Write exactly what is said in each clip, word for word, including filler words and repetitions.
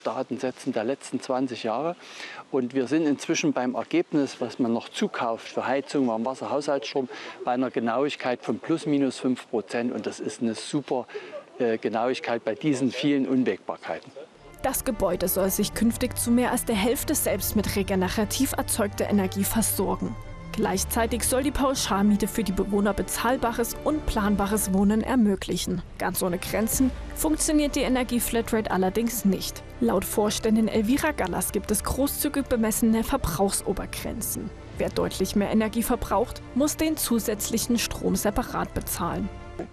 Datensätzen der letzten zwanzig Jahre. Und wir sind inzwischen beim Ergebnis, was man noch zukauft für Heizung, Warmwasser, Haushaltsstrom, bei einer Genauigkeit von plus minus fünf Prozent. Und das ist eine super äh, Genauigkeit bei diesen vielen Unwägbarkeiten. Das Gebäude soll sich künftig zu mehr als der Hälfte selbst mit regenerativ erzeugter Energie versorgen. Gleichzeitig soll die Pauschalmiete für die Bewohner bezahlbares und planbares Wohnen ermöglichen. Ganz ohne Grenzen funktioniert die Energie-Flatrate allerdings nicht. Laut Vorständin Elvira Gallas gibt es großzügig bemessene Verbrauchsobergrenzen. Wer deutlich mehr Energie verbraucht, muss den zusätzlichen Strom separat bezahlen.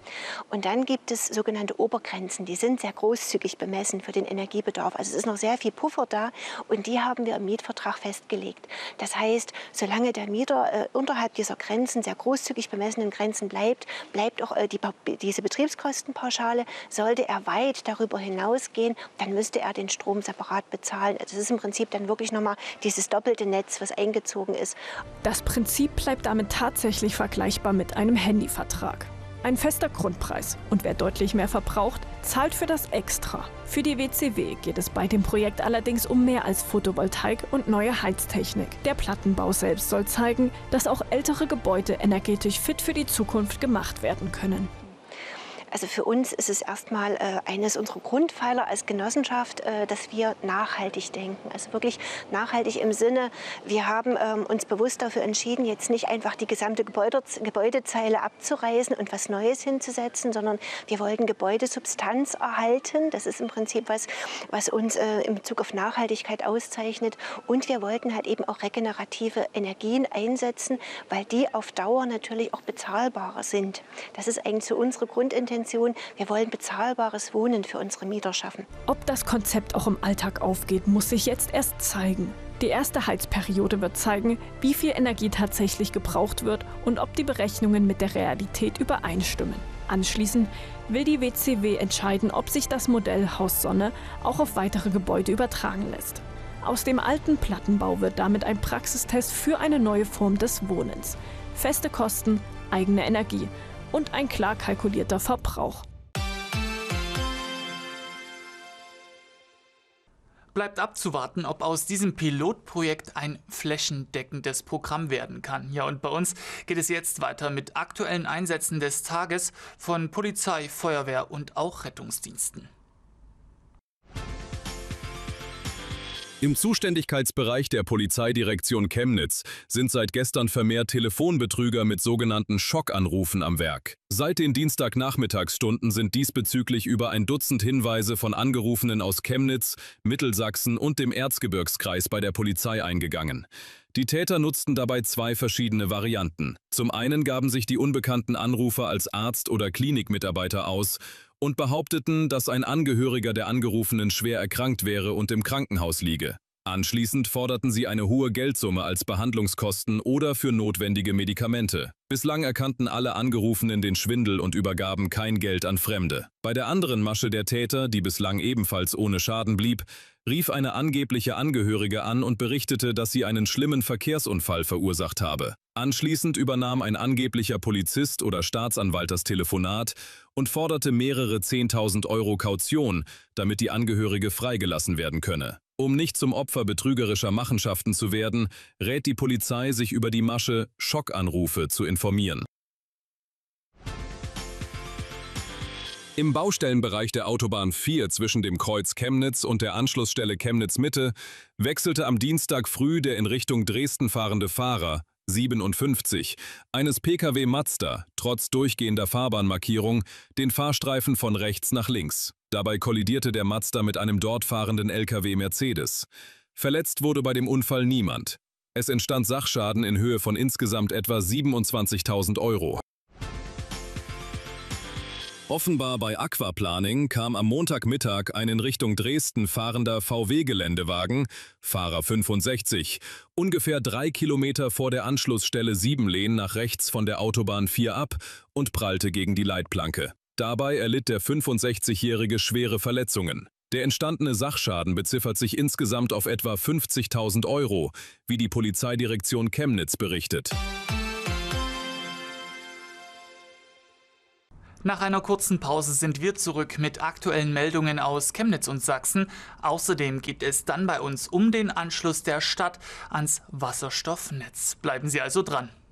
Und dann gibt es sogenannte Obergrenzen, die sind sehr großzügig bemessen für den Energiebedarf. Also es ist noch sehr viel Puffer da und die haben wir im Mietvertrag festgelegt. Das heißt, solange der Mieter äh, unterhalb dieser Grenzen, sehr großzügig bemessenen Grenzen bleibt, bleibt auch äh, die, diese Betriebskostenpauschale. Sollte er weit darüber hinausgehen, dann müsste er den Strom separat bezahlen. Also es ist im Prinzip dann wirklich nochmal dieses doppelte Netz, was eingezogen ist. Das Prinzip bleibt damit tatsächlich vergleichbar mit einem Handyvertrag. Ein fester Grundpreis und wer deutlich mehr verbraucht, zahlt für das extra. Für die W C W geht es bei dem Projekt allerdings um mehr als Photovoltaik und neue Heiztechnik. Der Plattenbau selbst soll zeigen, dass auch ältere Gebäude energetisch fit für die Zukunft gemacht werden können. Also für uns ist es erstmal äh, eines unserer Grundpfeiler als Genossenschaft, äh, dass wir nachhaltig denken. Also wirklich nachhaltig im Sinne, wir haben ähm, uns bewusst dafür entschieden, jetzt nicht einfach die gesamte Gebäude, Gebäudezeile abzureißen und was Neues hinzusetzen, sondern wir wollten Gebäudesubstanz erhalten. Das ist im Prinzip was, was uns äh, in Bezug auf Nachhaltigkeit auszeichnet. Und wir wollten halt eben auch regenerative Energien einsetzen, weil die auf Dauer natürlich auch bezahlbarer sind. Das ist eigentlich so unsere Grundintention. Wir wollen bezahlbares Wohnen für unsere Mieter schaffen. Ob das Konzept auch im Alltag aufgeht, muss sich jetzt erst zeigen. Die erste Heizperiode wird zeigen, wie viel Energie tatsächlich gebraucht wird und ob die Berechnungen mit der Realität übereinstimmen. Anschließend will die W C W entscheiden, ob sich das Modell Haus Sonne auch auf weitere Gebäude übertragen lässt. Aus dem alten Plattenbau wird damit ein Praxistest für eine neue Form des Wohnens. Feste Kosten, eigene Energie und ein klar kalkulierter Verbrauch. Bleibt abzuwarten, ob aus diesem Pilotprojekt ein flächendeckendes Programm werden kann. Ja, und bei uns geht es jetzt weiter mit aktuellen Einsätzen des Tages von Polizei, Feuerwehr und auch Rettungsdiensten. Im Zuständigkeitsbereich der Polizeidirektion Chemnitz sind seit gestern vermehrt Telefonbetrüger mit sogenannten Schockanrufen am Werk. Seit den Dienstagnachmittagsstunden sind diesbezüglich über ein Dutzend Hinweise von Angerufenen aus Chemnitz, Mittelsachsen und dem Erzgebirgskreis bei der Polizei eingegangen. Die Täter nutzten dabei zwei verschiedene Varianten. Zum einen gaben sich die unbekannten Anrufer als Arzt oder Klinikmitarbeiter aus und behaupteten, dass ein Angehöriger der Angerufenen schwer erkrankt wäre und im Krankenhaus liege. Anschließend forderten sie eine hohe Geldsumme als Behandlungskosten oder für notwendige Medikamente. Bislang erkannten alle Angerufenen den Schwindel und übergaben kein Geld an Fremde. Bei der anderen Masche der Täter, die bislang ebenfalls ohne Schaden blieb, rief eine angebliche Angehörige an und berichtete, dass sie einen schlimmen Verkehrsunfall verursacht habe. Anschließend übernahm ein angeblicher Polizist oder Staatsanwalt das Telefonat und forderte mehrere zehntausend Euro Kaution, damit die Angehörige freigelassen werden könne. Um nicht zum Opfer betrügerischer Machenschaften zu werden, rät die Polizei, sich über die Masche Schockanrufe zu informieren. Im Baustellenbereich der Autobahn vier zwischen dem Kreuz Chemnitz und der Anschlussstelle Chemnitz-Mitte wechselte am Dienstag früh der in Richtung Dresden fahrende Fahrer, siebenundfünfzig, eines P K W Mazda, trotz durchgehender Fahrbahnmarkierung, den Fahrstreifen von rechts nach links. Dabei kollidierte der Mazda mit einem dort fahrenden L K W Mercedes. Verletzt wurde bei dem Unfall niemand. Es entstand Sachschaden in Höhe von insgesamt etwa siebenundzwanzigtausend Euro. Offenbar bei Aquaplaning kam am Montagmittag ein in Richtung Dresden fahrender V W-Geländewagen, Fahrer fünfundsechzig, ungefähr drei Kilometer vor der Anschlussstelle Siebenlehn nach rechts von der Autobahn vier ab und prallte gegen die Leitplanke. Dabei erlitt der fünfundsechzigjährige schwere Verletzungen. Der entstandene Sachschaden beziffert sich insgesamt auf etwa fünfzigtausend Euro, wie die Polizeidirektion Chemnitz berichtet. Nach einer kurzen Pause sind wir zurück mit aktuellen Meldungen aus Chemnitz und Sachsen. Außerdem geht es dann bei uns um den Anschluss der Stadt ans Wasserstoffnetz. Bleiben Sie also dran.